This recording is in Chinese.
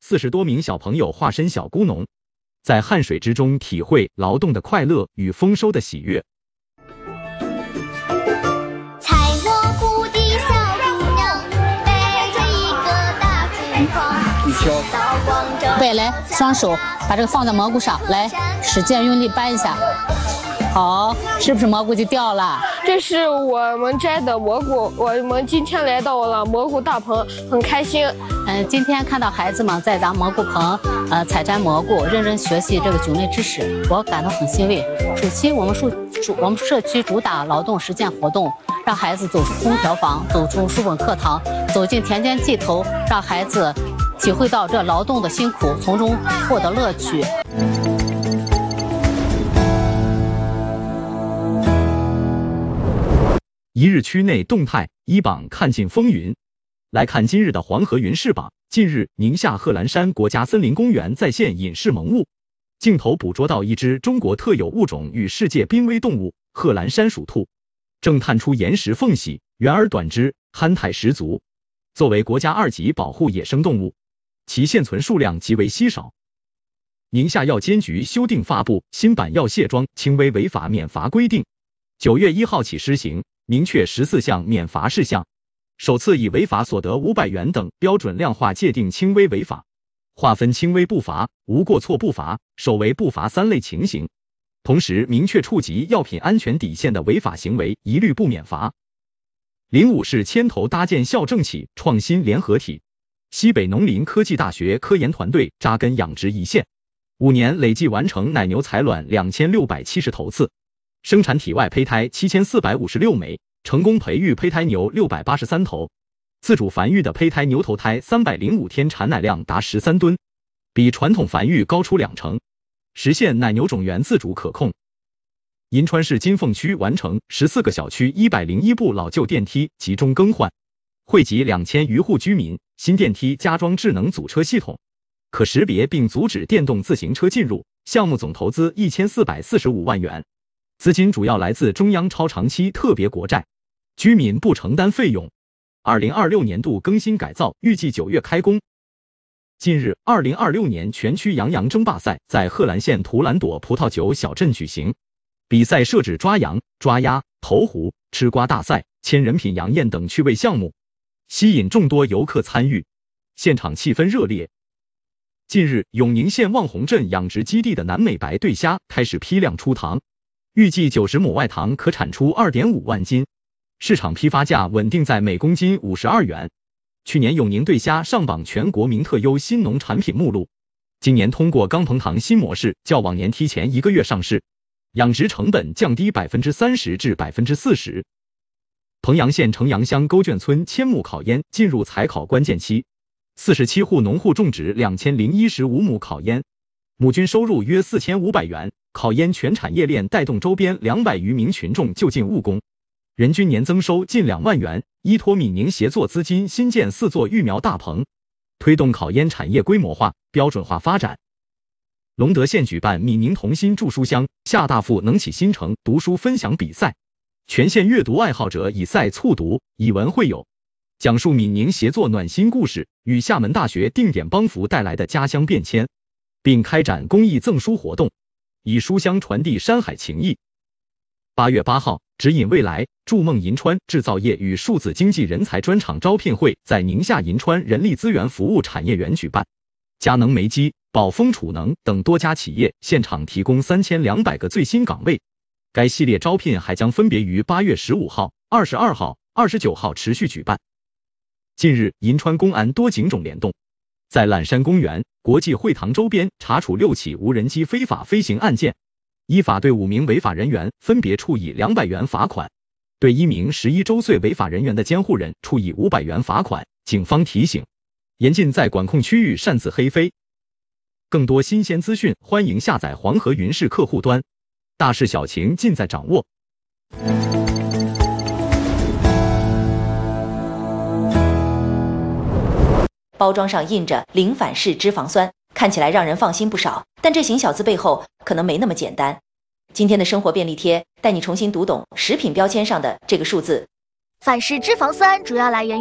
40多名小朋友化身小菇农，在汗水之中体会劳动的快乐与丰收的喜悦。 采蘑菇的小姑娘背着一个大竹筐，刀光着。 背来，双手把这个放在蘑菇上，来，使劲用力掰一下。好，是不是蘑菇就掉了？ 这是我们摘的蘑菇，我们今天来到了蘑菇大棚，很开心。 今天看到孩子们在咱蘑菇棚采摘蘑菇，认真学习这个菌类知识，我感到很欣慰。暑期我们社区主打劳动实践活动，让孩子走出空调房，走出书本课堂，走进田间地头，让孩子体会到这劳动的辛苦，从中获得乐趣。 一日区内动态一榜看尽风云。来看今日的黄河云视榜。近日，宁夏贺兰山国家森林公园再现隐世萌物，镜头捕捉到一只中国特有物种与世界濒危动物贺兰山鼠兔，正探出岩石缝隙，圆而短之，憨态十足。作为国家2级保护野生动物，其现存数量极为稀少。宁夏药监局修订发布新版药卸妆轻微违法免罚规定，9月1号起施行，明确14项免罚事项，首次以违法所得500元等标准量化界定轻微违法，划分轻微不罚、无过错不罚、首违不罚3类情形，同时明确触及药品安全底线的违法行为一律不免罚。05市牵头搭建校政企创新联合体，西北农林科技大学科研团队扎根养殖一线，5年累计完成奶牛采卵2670头次，生产体外胚胎7456枚，成功培育胚胎牛683头，自主繁育的胚胎牛头胎305天产奶量达13吨，比传统繁育高出2成，实现奶牛种源自主可控。银川市金凤区完成14个小区101部老旧电梯集中更换，惠及2000余户居民，新电梯加装智能阻车系统，可识别并阻止电动自行车进入，项目总投资1445万元，资金主要来自中央超长期特别国债，居民不承担费用。2026年度更新改造预计9月开工。近日，2026年全区羊羊争霸赛在贺兰县图兰朵葡萄酒小镇举行，比赛设置抓羊、抓鸭、投壶、吃瓜大赛、千人品羊宴等趣味项目，吸引众多游客参与，现场气氛热烈。近日，永宁县望洪镇养殖基地的南美白对虾开始批量出塘，预计90亩外塘可产出2.5万斤，市场批发价稳定在每公斤52元。去年永宁对虾上榜全国名特优新农产品目录，今年通过钢棚塘新模式，较往年提前1个月上市，养殖成本降低30%至40%。彭阳县城阳乡沟圈村千亩烤烟进入采考关键期，47户农户种植2015亩烤烟，亩均收入约4500元。烤烟全产业链带动周边200余名群众就近务工，人均年增收近2万元。依托闽宁协作资金新建4座育苗大棚，推动烤烟产业规模化、标准化发展。隆德县举办闽宁同心筑书乡夏大富能启新城读书分享比赛，全县阅读爱好者以赛促读，以文会友，讲述闽宁协作暖心故事与厦门大学定点帮扶带来的家乡变迁，并开展公益赠书活动，以书香传递山海情谊。8月8号，指引未来筑梦银川制造业与数字经济人才专场招聘会在宁夏银川人力资源服务产业园举办，佳能煤机、宝丰储能等多家企业现场提供3200个最新岗位。该系列招聘还将分别于8月15号、22号、29号持续举办。近日，银川公安多警种联动，在揽山公园、国际会堂周边查处6起无人机非法飞行案件，依法对5名违法人员分别处以200元罚款，对1名11周岁违法人员的监护人处以500元罚款。警方提醒，严禁在管控区域擅自黑飞。更多新鲜资讯，欢迎下载黄河云视客户端，大事小情尽在掌握。 包装上印着零反式脂肪酸，看起来让人放心不少，但这行小字背后可能没那么简单。今天的生活便利贴带你重新读懂食品标签上的这个数字。 反式脂肪酸主要来源于